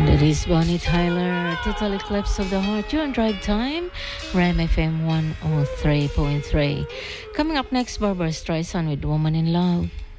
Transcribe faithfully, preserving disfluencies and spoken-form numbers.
That is Bonnie Tyler, Total Eclipse of the Heart. You're on Drive Time, Ram F M one oh three point three. Coming up next, Barbara Streisand with Woman in Love.